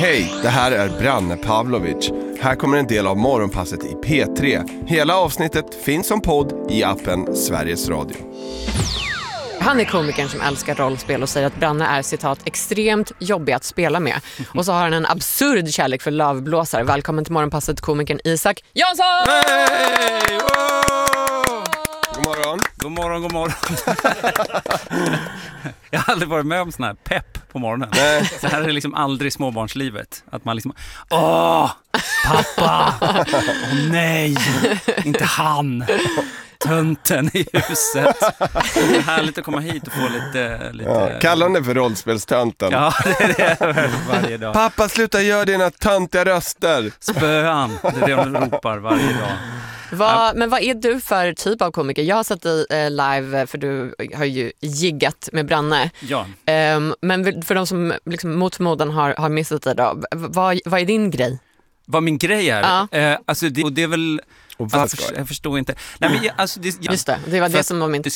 Hej, det här är Branne Pavlovic. Här kommer en del av morgonpasset i P3. Hela avsnittet finns som podd i appen Sveriges Radio. Han är komikern som älskar rollspel och säger att Branne är, citat, extremt jobbig att spela med. Och så har han en absurd kärlek för lavblåsare. Välkommen till morgonpasset, komikern Isak Jansson! Hej! God morgon. God morgon, god morgon. Jag har aldrig varit med om sån här pepp på morgonen. Nej. Så här är det liksom aldrig småbarnslivet. Att man liksom, pappa, nej, inte han. Tönten i huset. Det är härligt att komma hit och få lite... Ja, kallar han det för rollspelstönten? Ja, det är varje dag. Pappa, sluta göra dina töntiga röster. Spöan, det är det de ropar varje dag. Men vad är du för typ av komiker? Jag har sett dig live, för du har ju giggat med Branne. Ja. Men för de som liksom mot förmodan har missat det då, vad är din grej? Vad min grej är? Ja. Alltså det är väl... Och jag förstår inte. Nej, men, alltså, Just det var det som var min...